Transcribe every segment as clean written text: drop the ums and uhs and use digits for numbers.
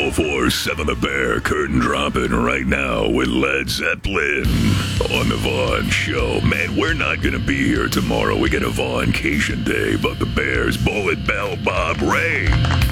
104.7 The Bear, curtain dropping right now with Led Zeppelin on the Vaughn Show. Man, we're not going to be here tomorrow. We get a Vaughncation day, but the Bear's Bullet Bell Bob Ray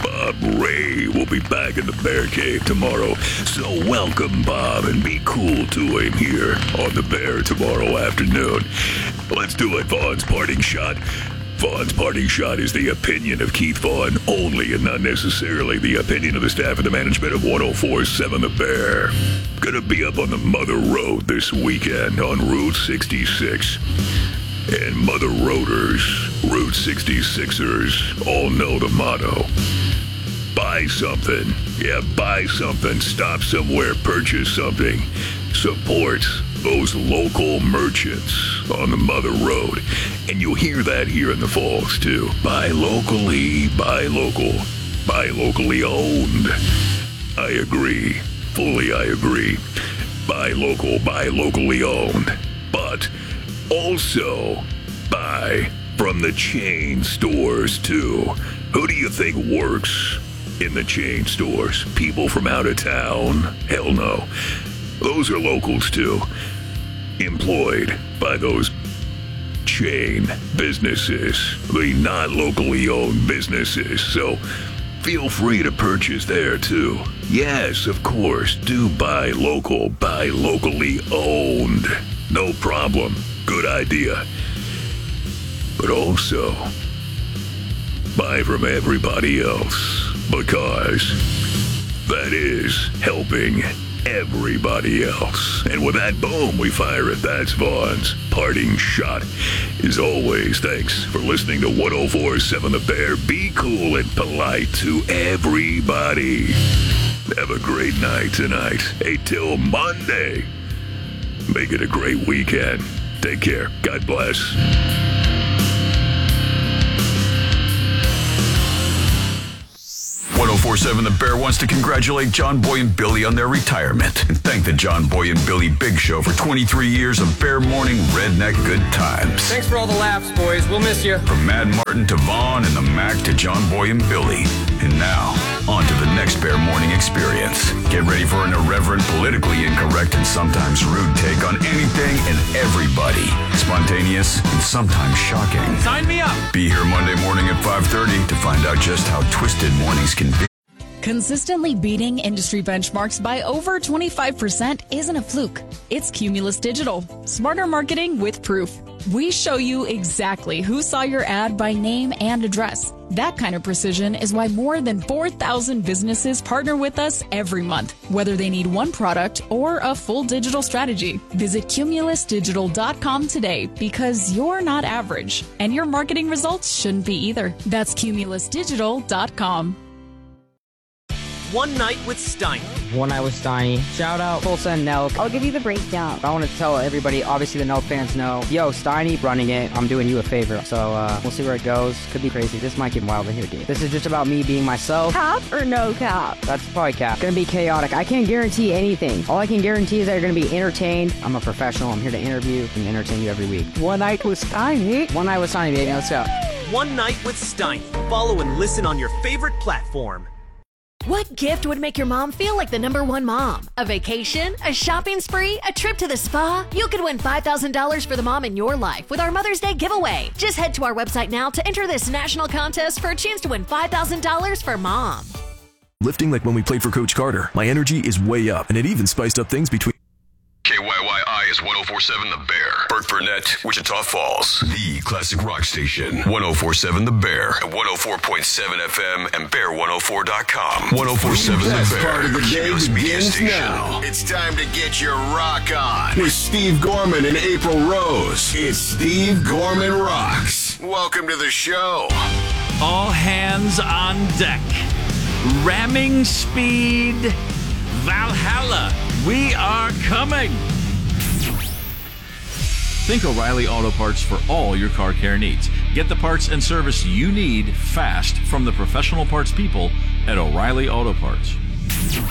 will be back in the Bear Cave tomorrow. So welcome, Bob, and be cool to him here on the Bear tomorrow afternoon. Let's do it, Vaughn's parting shot. Vaughn's parting shot is the opinion of Keith Vaughn only, and not necessarily the opinion of the staff and the management of 104.7 The Bear. Gonna be up on the Mother Road this weekend on Route 66. And Mother Roaders, Route 66ers, all know the motto. Buy something. Yeah, buy something. Stop somewhere. Purchase something. Support those local merchants on the Mother Road. And you'll hear that here in the Falls, too. Buy locally, buy local, buy locally owned. I agree. Fully I agree. Buy local, buy locally owned. But also buy from the chain stores, too. Who do you think works in the chain stores? People from out of town? Hell no. Those are locals, too. Employed by those chain businesses, the not locally owned businesses. So feel free to purchase there, too. Yes, of course, do buy local, buy locally owned. No problem. Good idea. But also, buy from everybody else, because that is helping everybody else. And with that, boom, we fire it. That's Vaughn's parting shot. As always, thanks for listening to 104.7 The Bear. Be cool and polite to everybody. Have a great night tonight. Hey, till Monday. Make it a great weekend. Take care. God bless. 104.7 The Bear wants to congratulate John Boy and Billy on their retirement and thank the John Boy and Billy Big Show for 23 years of Bear Morning Redneck Good Times. Thanks for all the laughs, boys. We'll miss you. From Mad Martin to Vaughn and the Mac to John Boy and Billy. And now, on to the next Bear Morning experience. Get ready for an irreverent, politically incorrect, and sometimes rude take on anything and everybody. Spontaneous and sometimes shocking. Sign me up. Be here Monday morning at 5:30 to find out just how twisted mornings can be. Consistently beating industry benchmarks by over 25% isn't a fluke. It's Cumulus Digital. Smarter marketing with proof. We show you exactly who saw your ad by name and address. That kind of precision is why more than 4,000 businesses partner with us every month, whether they need one product or a full digital strategy. Visit cumulusdigital.com today, because you're not average, and your marketing results shouldn't be either. That's cumulusdigital.com. One Night with Steiny. One Night with Steiny. Shout out Full Send Nelk. I'll give you the breakdown. I want to tell everybody, obviously the Nelk fans know, yo, Steiny running it, I'm doing you a favor. So we'll see where it goes. Could be crazy. This might get wild in here, dude. This is just about me being myself. Cap or no cap? That's probably cap. Gonna be chaotic. I can't guarantee anything. All I can guarantee is that you're gonna be entertained. I'm a professional. I'm here to interview and entertain you every week. One Night with Steiny. One Night with Steiny, baby. Let's go. One Night with Steiny. Follow and listen on your favorite platform. What gift would make your mom feel like the #1 mom? A vacation? A shopping spree? A trip to the spa? You could win $5,000 for the mom in your life with our Mother's Day giveaway. Just head to our website now to enter this national contest for a chance to win $5,000 for mom. Lifting like when we played for Coach Carter. My energy is way up, and it even spiced up things between... KYYI is 104.7 The Bear. Burke Burnett, Wichita Falls. The classic rock station. 104.7 The Bear. At 104.7 FM and Bear104.com. 104.7 Best The Bear. part of the day Cumulus Media begins Station. now. It's time to get your rock on with Steve Gorman and April Rose. It's Steve Gorman Rocks. Welcome to the show. All hands on deck. Ramming speed. Valhalla. We are coming. Think O'Reilly Auto Parts for all your car care needs. Get the parts and service you need fast from the professional parts people at O'Reilly Auto Parts.